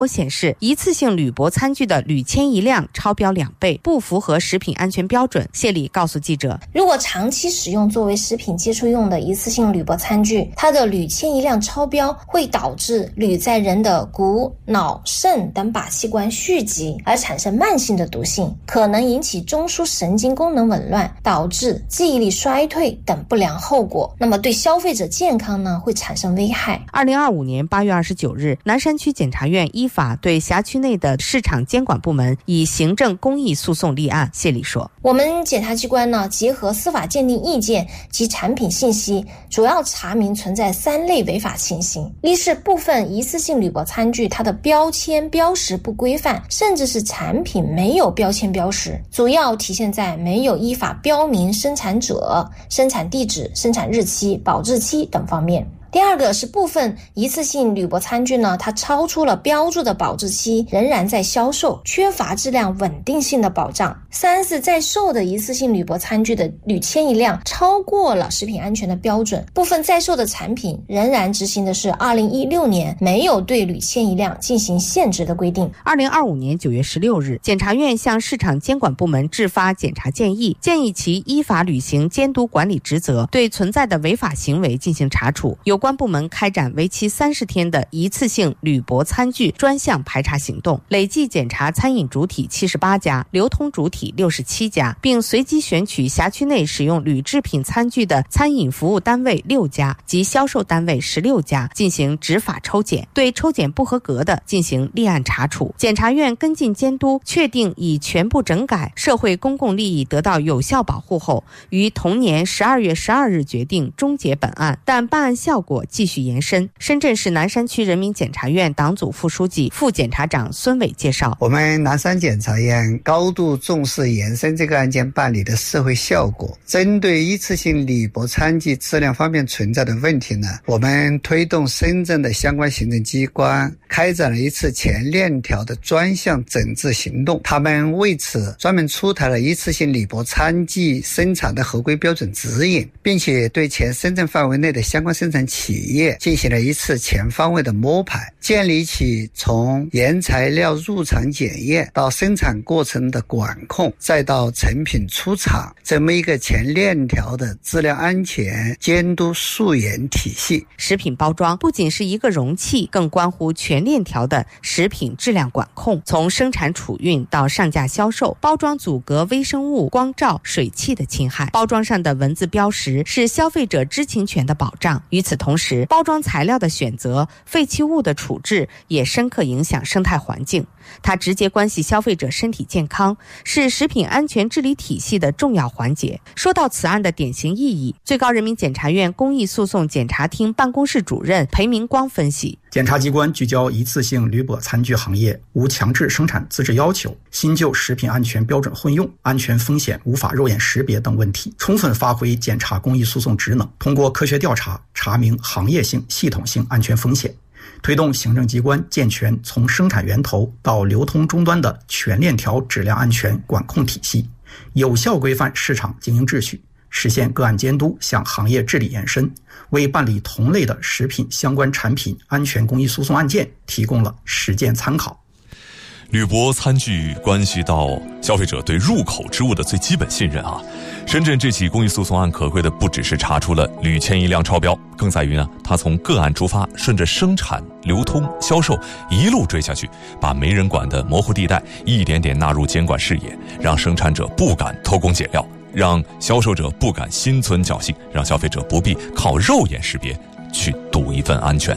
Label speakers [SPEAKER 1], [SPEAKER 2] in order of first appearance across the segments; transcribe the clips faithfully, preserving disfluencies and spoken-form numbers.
[SPEAKER 1] 显示，一次性铝箔餐具的铝铅一量超标两倍，不符合食品安全标准。谢里告诉记者，
[SPEAKER 2] 如果长期使用作为食品接触用的一次性铝箔餐具，它的铝铅一量超标会导致铝在人的骨、脑、肾等靶器官蓄积，而产生慢性的毒性，可能引起中枢神经功能紊乱，导致记忆力衰退等不良后果。那么对消费者健康呢，会产生危害。
[SPEAKER 1] 二零二五年八月二十九日，南山区检察院依法对辖区内的市场监管部门以行政公益诉讼立案。谢里说，
[SPEAKER 2] 我们检察机关呢，结合司法鉴定意见及产品信息，主要查明存在三类违法情形。一是部分一次性铝箔餐具它的标签标识不规范，甚至是产品没有标签标识，主要体现在没有依法标明生产者、生产地址、生产日期、保质期等方面。第二个是部分一次性铝箔餐具呢，它超出了标注的保质期，仍然在销售，缺乏质量稳定性的保障。三是在售的一次性铝箔餐具的铝铅一量超过了食品安全的标准，部分在售的产品仍然执行的是二零一六年没有对铝铅一量进行限制的规定。
[SPEAKER 1] 二零二五年九月十六日，检察院向市场监管部门制发检察建议，建议其依法履行监督管理职责，对存在的违法行为进行查处。有关部门开展为期三十天的一次性铝箔餐具专项排查行动，累计检查餐饮主体七十八家，流通主体六十七家，并随机选取辖区内使用铝制品餐具的餐饮服务单位六家及销售单位十六家进行执法抽检，对抽检不合格的进行立案查处。检察院跟进监督，确定已全部整改，社会公共利益得到有效保护后，于同年十二月十二日决定终结本案，但办案效果继续延伸。深圳市南山区人民检察院党组副书记、副检察长孙伟介绍，
[SPEAKER 3] 我们南山检察院高度重视延伸这个案件办理的社会效果，针对一次性铝箔餐具质量方面存在的问题呢，我们推动深圳的相关行政机关开展了一次前链条的专项整治行动，他们为此专门出台了一次性铝箔餐具生产的合规标准指引，并且对全深圳范围内的相关生产企业进行了一次全方位的摸排，建立起从原材料入场检验到生产过程的管控，再到成品出厂这么一个全链条的质量安全监督溯源体系。
[SPEAKER 1] 食品包装不仅是一个容器，更关乎全链条的食品质量管控，从生产储运到上架销售，包装阻隔微生物、光照、水汽的侵害，包装上的文字标识是消费者知情权的保障。与此同时，包装材料的选择、废弃物的处置也深刻影响生态环境，它直接关系消费者身体健康，是食品安全治理体系的重要环节。说到此案的典型意义，最高人民检察院公益诉讼检察厅办公室主任裴明光分析，
[SPEAKER 4] 检察机关聚焦一次性铝箔餐具行业无强制生产资质要求、新旧食品安全标准混用、安全风险无法肉眼识别等问题，充分发挥检察公益诉讼职能，通过科学调查查明行业性、系统性安全风险，推动行政机关健全从生产源头到流通终端的全链条质量安全管控体系，有效规范市场经营秩序，实现个案监督向行业治理延伸，为办理同类的食品相关产品安全公益诉讼案件提供了实践参考。
[SPEAKER 5] 铝箔餐具关系到消费者对入口之物的最基本信任啊。深圳这起公益诉讼案可贵的不只是查出了铝铅一量超标，更在于呢，它从个案出发，顺着生产、流通、销售一路追下去，把没人管的模糊地带一点点纳入监管视野，让生产者不敢偷工减料，让销售者不敢心存侥幸，让消费者不必靠肉眼识别去赌一份安全。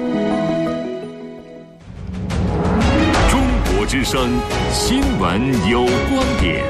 [SPEAKER 6] 中国之声新闻有观点，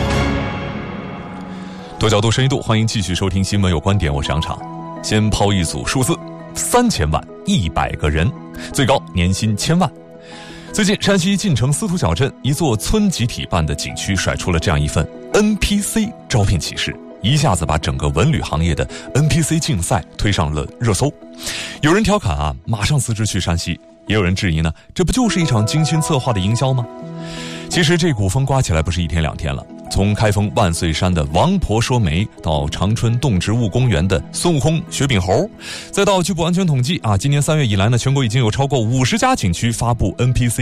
[SPEAKER 5] 多角度深一度，欢迎继续收听新闻有观点，我是杨常。先抛一组数字，三千万一百个人，最高年薪千万。最近山西晋城司徒小镇一座村集体办的景区甩出了这样一份 N P C 招聘启事，一下子把整个文旅行业的 N P C 竞赛推上了热搜。有人调侃啊，马上辞职去山西，也有人质疑呢，这不就是一场精心策划的营销吗？其实这股风刮起来不是一天两天了，从开封万岁山的王婆说媒，到长春动植物公园的孙悟空、雪饼猴，再到据不完全统计啊，今年三月以来呢，全国已经有超过五十家景区发布 N P C